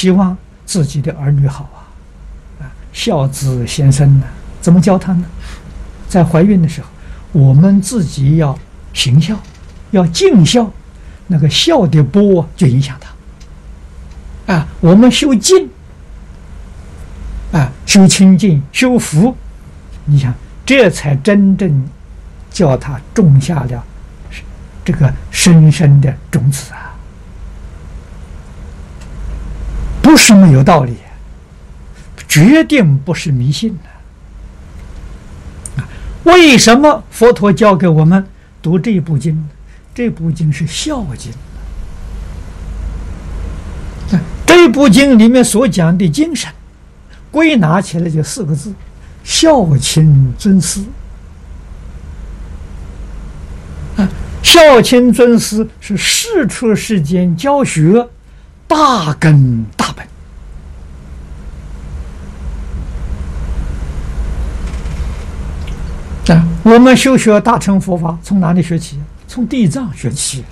希望自己的儿女好孝子贤孙呢，怎么教他呢？在怀孕的时候，我们自己要行孝，要尽孝，那个孝的波就影响他我们修静修清净，修福，你想，这才真正叫他种下了这个深深的种子不是没有道理，决定不是迷信为什么佛陀教给我们读这部经呢？这部经是孝经这部经里面所讲的精神归纳起来就4个字：孝亲尊师孝亲尊师是世出世间教学大根大本我们修学大乘佛法从哪里学起？从地藏学起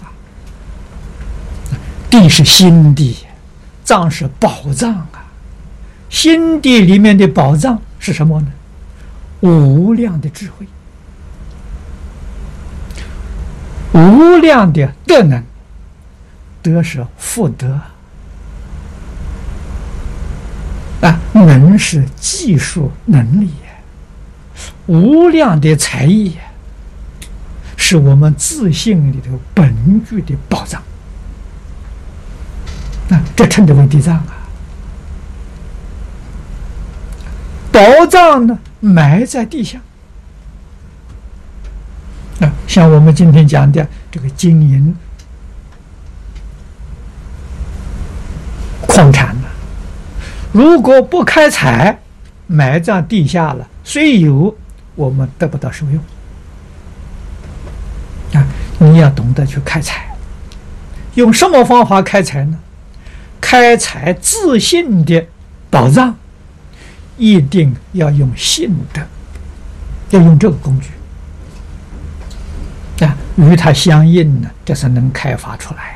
地是心地，藏是宝藏心地里面的宝藏是什么呢？无量的智慧，无量的德能，德是福德能是技术能力，无量的才艺是我们自信里头本具的宝藏这称之为地藏宝藏呢埋在地下像我们今天讲的这个金银矿产如果不开采，埋在地下了，虽有我们得不到受用你要懂得去开采。用什么方法开采呢？开采自信的宝藏一定要用信德，要用这个工具与它相应呢，这是能开发出来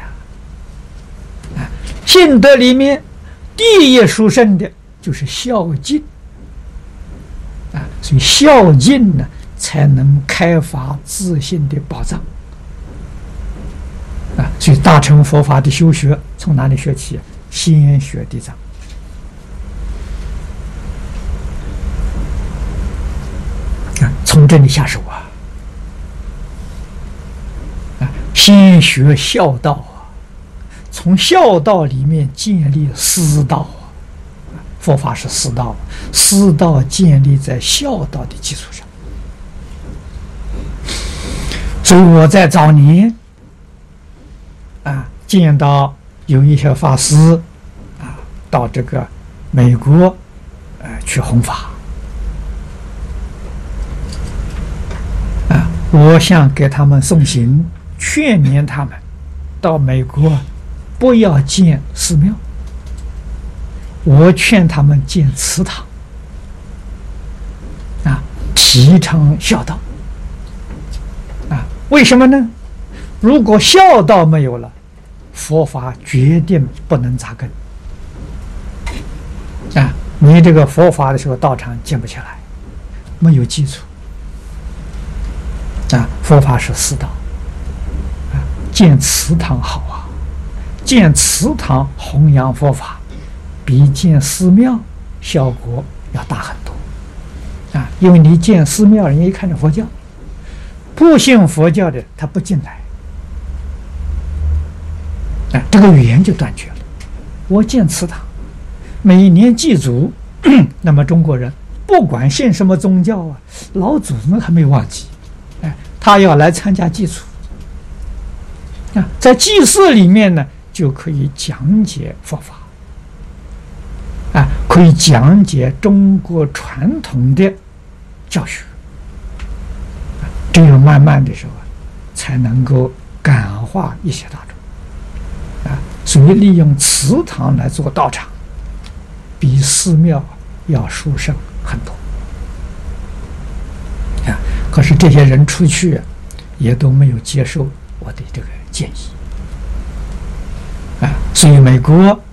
信德里面第一殊胜的就是孝敬所以孝敬呢才能开发自信的宝藏所以大乘佛法的修学从哪里学起？先学地藏从这里下手先学孝道从孝道里面建立师道佛法是师道，师道建立在孝道的基础上。所以我在早年见到有一些法师到这个美国去弘法我想给他们送行，劝勉他们到美国不要建寺庙，我劝他们建祠堂提倡孝道为什么呢？如果孝道没有了，佛法决定不能扎根你这个佛法的时候道场建不起来，没有基础佛法是师道建祠堂好建祠堂弘扬佛法比建寺庙效果要大很多因为你建寺庙，人家一看着佛教，不信佛教的他不进来这个语言就断绝了。我建祠堂，每年祭祖那么中国人不管信什么宗教老祖宗还没忘记他要来参加祭祖在祭祀里面呢就可以讲解佛法可以讲解中国传统的教学只有慢慢的时候才能够感化一些大众所以利用祠堂来做道场比寺庙要殊胜很多可是这些人出去也都没有接受我的这个建议所以美国